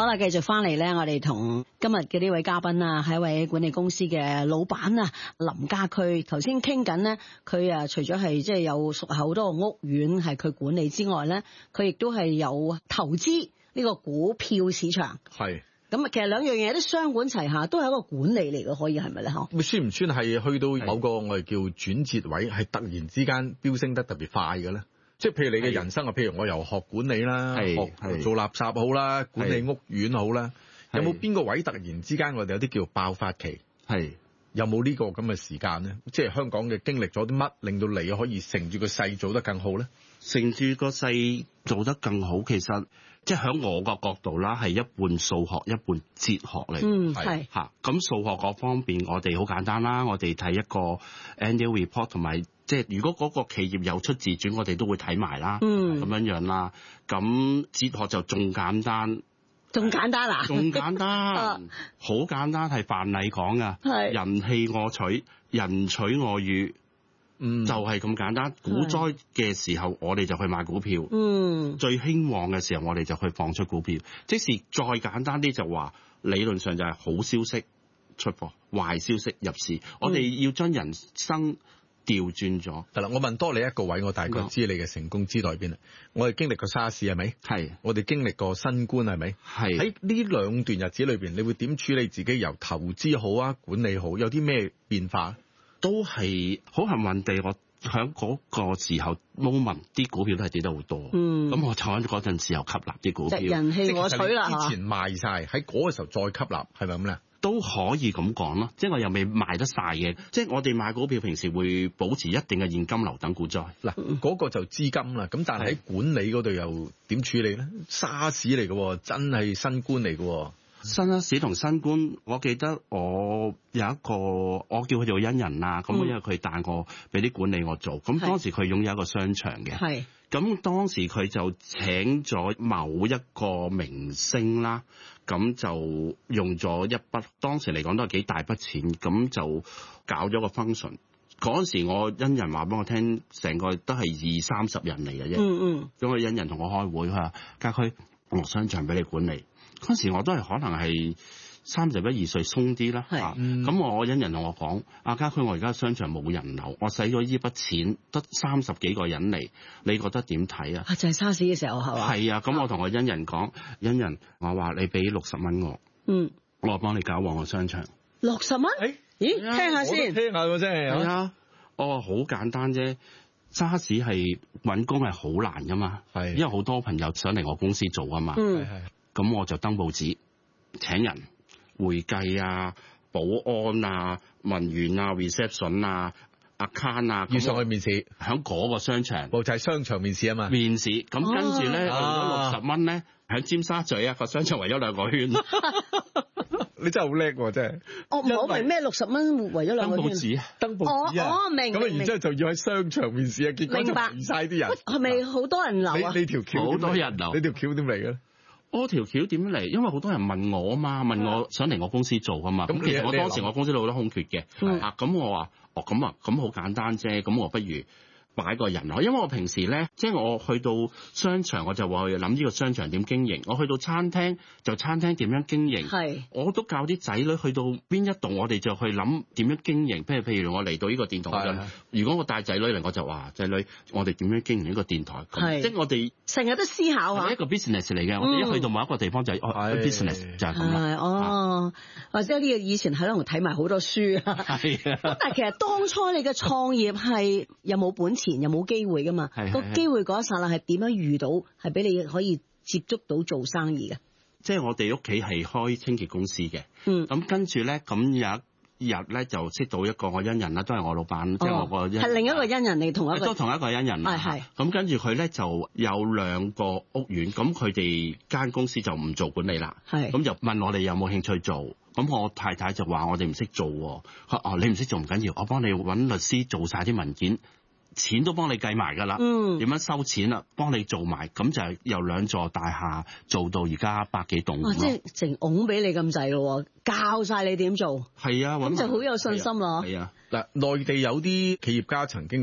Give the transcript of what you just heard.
好啦，繼續翻嚟咧，我哋同今日嘅呢位嘉賓啊，係一位管理公司嘅老闆啊，林家駒。頭先傾緊咧，佢除咗係即係有屬好多個屋苑係佢管理之外咧，佢亦都係有投資呢個股票市場。係。咁其實兩樣嘢都雙管齊下，都係一個管理嚟嘅，可以係咪咧？嗬？ 算唔算係去到某個我哋叫轉折位，係突然之間飆升得特別快嘅咧？即係譬如你嘅人生啊，譬如我由學管理啦，學做垃圾好啦，管理屋苑好啦，有冇邊個位突然之間我哋有啲叫爆發期？有冇呢個咁嘅時間咧？即係香港嘅經歷咗啲乜，令到你可以乘住個勢做得更好咧？ 乘住個勢做得更好，其實即係喺我個角度啦，係一半數學一半哲學嚟。係嚇。咁數學嗰方面，我哋好簡單啦，我哋睇一個 annual report 同埋，即係如果嗰個企業有出自傳，我哋都會睇埋啦。咁樣啦。咁哲學就仲簡單。 仲簡單啊！ 仲簡單，好簡單，係范蠡講噶。人棄我取，人取我予。就係咁簡單。股災嘅時候，我哋就去買股票。最興旺嘅時候，我哋就去放出股票。即使再簡單啲，就話理論上就係好消息出貨，壞消息入市。我哋要將人生調轉咗。 係啦，我問多你一個位，我大概知你嘅成功之道喺邊啦。我哋經歷過沙士係咪？係。我哋經歷過新冠係咪？係。喺呢兩段日子裏邊，你會點處理自己？由投資好啊，管理好，有啲咩變化？ 都係好幸運地，我喺嗰個時候 moment 啲股票都係跌得好多。咁我就喺嗰陣時候吸納啲股票。 人棄我取啦， 之前賣晒，喺嗰個時候再吸納，係咪咁咧？ 都可以咁講咯，即係我又未賣得晒嘅，即係我哋買股票平時會保持一定嘅現金流等股災。 嗱，嗰個就資金啦，咁但係喺管理嗰度又點處理咧？沙士嚟嘅，真係新冠嚟嘅。 沙士同新冠，我記得我有一個，我叫佢做恩人啦，咁因為佢帶我俾啲管理我做，咁當時佢擁有一個商場嘅，咁當時佢就請咗某一個明星啦，咁就用咗一筆，當時嚟講都係幾大筆錢，咁就搞咗個 function。嗰陣時我恩人話俾我聽，成個都係20-30人嚟嘅啫。咁個恩人同我開會，佢話家駒，我商場俾你管理。嗰時我都係可能係31-32歲鬆啲啦。咁我恩人同我講，阿家駒，我而家商場冇人流，我使咗呢筆錢得30幾個人嚟，你覺得點睇啊？ 就係沙士嘅時候係嘛？ 係啊，咁我同我恩人講，恩人，我話你俾60蚊我，我話幫你搞旺個商場。 60蚊？咦，聽下先。 聽下喎真係。 係啊，我話好簡單啫。沙士係揾工係好難噶嘛，因為好多朋友想嚟我公司做啊嘛。咁我就登報紙請人，會計啊、保安啊、文員啊、reception 啊、account 啊， 要上去面試， 喺嗰個商場， 就係商場面試啊嘛。 面試，咁跟住咧用咗60蚊咧，喺尖沙咀啊個商場圍咗2個圈。 你真係好叻喎，真係。 我唔好明咩60蚊圍咗2個圈。 登報紙啊， 登報紙啊。 明。 咁然之後就要喺商場面試啊，結果就圍曬啲人。 係咪好多人流啊？ 你條橋好多人流。 你條橋點嚟嘅？ 我條橋點嚟？因為好多人問我啊嘛，問我想嚟我公司做啊嘛。咁其實我當時我公司都好多空缺嘅。咁我話咁好簡單啫。咁我不如擺個人咯，因為我平時咧，即係我去到商場，我就話去諗呢個商場點經營；我去到餐廳，就餐廳點樣經營。我都教啲仔女去到邊一度，我哋就去諗點樣經營。譬如我嚟到呢個電台，如果我帶仔女嚟，我就話仔女，我哋點樣經營呢個電台？即係我哋成日都思考下。係一個 business 嚟嘅，我哋一去到某一個地方就係 business 就係咁啦。 或者呢個以前喺度睇埋好多書啊。但係其實當初你嘅創業係有冇本錢有冇機會噶嘛？個機會嗰一剎那係點樣遇到？係俾你可以接觸到做生意嘅。 即係我哋屋企係開清潔公司嘅。咁跟住咧，咁有一日咧就識到一個我恩人啦，都係我老闆，即係我個恩人。係另一個恩人嚟，同一個都同一個恩人。係。咁跟住佢咧就有2個屋苑，咁佢哋間公司就唔做管理啦。係。咁就問我哋有冇興趣做？咁我太太就話我哋唔識做喎。你唔識做唔緊要，我幫你揾律師做晒啲文件。錢都幫你計埋㗎啦，點樣收錢啦？幫你做埋，咁就係由2座大廈做到而家100幾棟。即係成拱俾你咁滯咯，教晒你點做。係啊，咁就好有信心咯。係啊，嗱，內地有啲企業家曾經